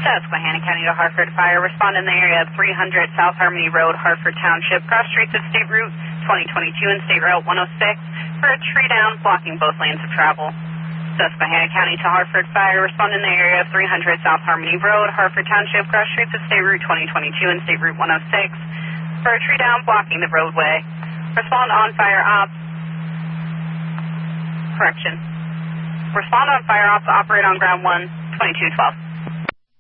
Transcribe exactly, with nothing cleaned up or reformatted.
Susquehanna County to Hartford Fire. Respond in the area of three hundred South Harmony Road, Hartford Township. Cross streets of State Route twenty twenty-two and State Route one oh six for a tree down blocking both lanes of travel. Susquehanna County to Hartford Fire. Respond in the area of three hundred South Harmony Road, Hartford Township. Cross streets of State Route twenty twenty-two and State Route one oh six for a tree down blocking the roadway. Respond on fire ops. Correction. Respond on fire ops. Operate on ground one, twenty-two twelve.